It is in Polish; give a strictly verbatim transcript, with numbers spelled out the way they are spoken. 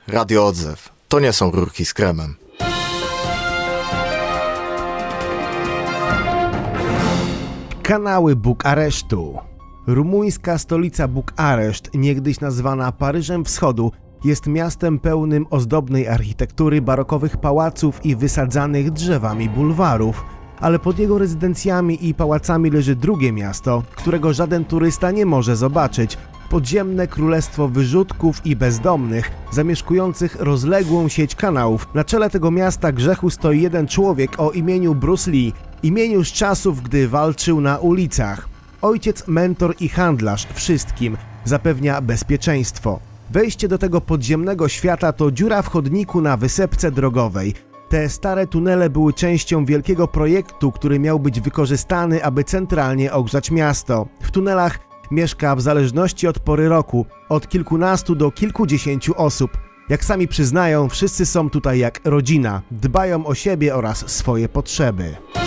Radio Odzew. To nie są rurki z kremem. Kanały Bukaresztu. Rumuńska stolica Bukareszt, niegdyś nazwana Paryżem Wschodu, jest miastem pełnym ozdobnej architektury, barokowych pałaców i wysadzanych drzewami bulwarów. Ale pod jego rezydencjami i pałacami leży drugie miasto, którego żaden turysta nie może zobaczyć. Podziemne królestwo wyrzutków i bezdomnych, zamieszkujących rozległą sieć kanałów. Na czele tego miasta grzechu stoi jeden człowiek o imieniu Bruce Lee, imieniu z czasów, gdy walczył na ulicach. Ojciec, mentor i handlarz wszystkim, zapewnia bezpieczeństwo. Wejście do tego podziemnego świata to dziura w chodniku na wysepce drogowej. Te stare tunele były częścią wielkiego projektu, który miał być wykorzystany, aby centralnie ogrzać miasto. W tunelach mieszka w zależności od pory roku od kilkunastu do kilkudziesięciu osób. Jak sami przyznają, wszyscy są tutaj jak rodzina, dbają o siebie oraz swoje potrzeby.